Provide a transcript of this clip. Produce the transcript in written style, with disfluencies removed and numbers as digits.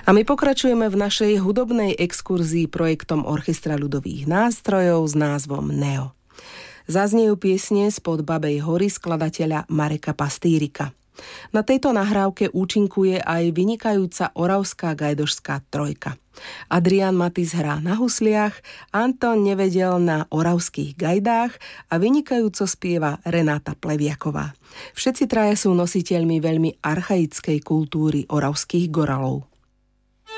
A my pokračujeme v našej hudobnej exkurzii projektom Orchestra ľudových nástrojov s názvom Neo. Zaznejú piesne spod Babej hory skladateľa Mareka Pastýrika. Na tejto nahrávke účinkuje aj vynikajúca oravská gajdošská trojka. Adrián Matis hrá na husliach, Anton Nevedel na oravských gajdách a vynikajúco spieva Renáta Pleviaková. Všetci traja sú nositeľmi veľmi archaickej kultúry oravských goralov.